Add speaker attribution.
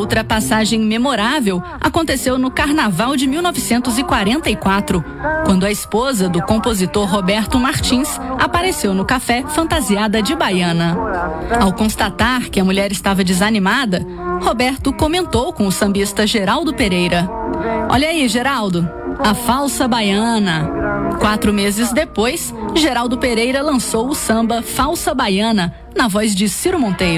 Speaker 1: Outra passagem memorável aconteceu no Carnaval de 1944, quando a esposa do compositor Roberto Martins apareceu no café fantasiada de baiana. Ao constatar que a mulher estava desanimada, Roberto comentou com o sambista Geraldo Pereira: "Olha aí, Geraldo, a falsa baiana." 4 meses depois, Geraldo Pereira lançou o samba Falsa Baiana, na voz de Ciro Monteiro.